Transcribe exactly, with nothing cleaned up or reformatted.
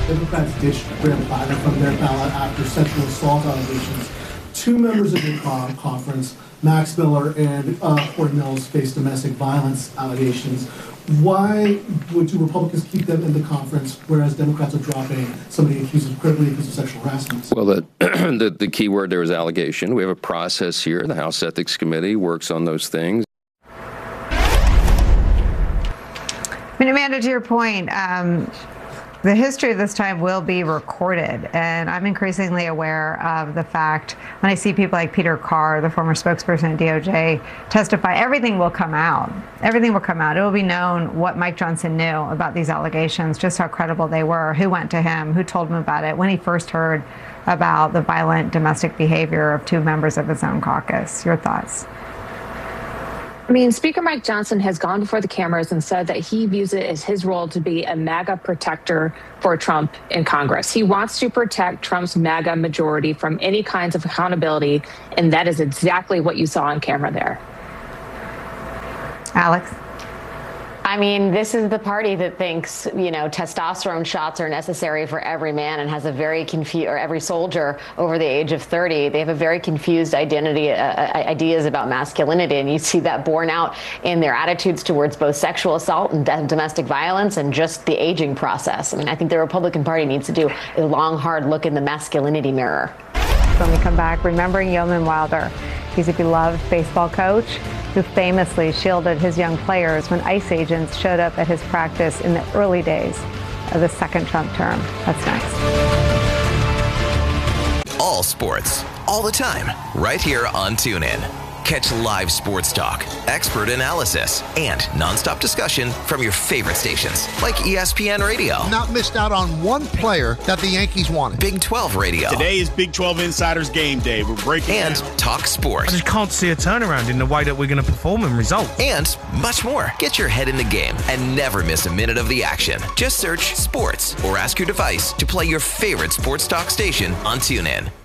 Democrats ditched Graham Platter from their ballot after sexual assault allegations. Two members of the uh, conference, Max Miller and uh, Cory Mills, faced domestic violence allegations. Why would do Republicans keep them in the conference, whereas Democrats are dropping somebody accused of criminally accused of sexual harassment? Well, the, the the key word there is allegation. We have a process here. The House Ethics Committee works on those things. I mean, Amanda, to your point, um, the history of this time will be recorded, and I'm increasingly aware of the fact when I see people like Peter Carr, the former spokesperson at D O J, testify, everything will come out. Everything will come out. It will be known what Mike Johnson knew about these allegations, just how credible they were, who went to him, who told him about it, when he first heard about the violent domestic behavior of two members of his own caucus. Your thoughts? I mean, Speaker Mike Johnson has gone before the cameras and said that he views it as his role to be a MAGA protector for Trump in Congress. He wants to protect Trump's MAGA majority from any kinds of accountability, and that is exactly what you saw on camera there. Alex? I mean, this is the party that thinks, you know, testosterone shots are necessary for every man and has a very confused, or every soldier over the age of thirty. They have a very confused identity, uh, ideas about masculinity. And you see that borne out in their attitudes towards both sexual assault and domestic violence and just the aging process. I mean, I think the Republican Party needs to do a long, hard look in the masculinity mirror. When we come back, remembering Yeoman Wilder. He's a beloved baseball coach who famously shielded his young players when ICE agents showed up at his practice in the early days of the second Trump term. That's next. All sports, all the time, right here on TuneIn. Catch live sports talk, expert analysis, and nonstop discussion from your favorite stations, like E S P N Radio. Not missed out on one player that the Yankees wanted. Big twelve Radio. Today is Big twelve Insiders Game Day. We're breaking And down. Talk Sports. I just can't see a turnaround in the way that we're going to perform in results. And much more. Get your head in the game and never miss a minute of the action. Just search sports or ask your device to play your favorite sports talk station on TuneIn.